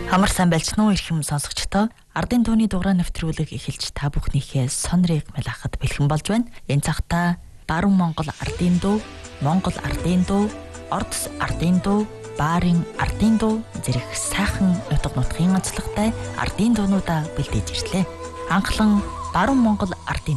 Амар сайн байлжнуу ирхэм сонсогчдоо ардын төвний дугаараа нэвтрүүлэг эхэлж та бүхнийхээ сонирыг малахад бэлхэн болж байна. Энэ цагта баруун Монгол ардын дуу, Монгол ардын дуу, Ордос ардын дуу, Баарын ардын дуу зэрэг сайхан нутаг нутгийн онцлогтой ардын дуунуудаа бэлдээж ирлээ. Анхлан баруун Монгол ардын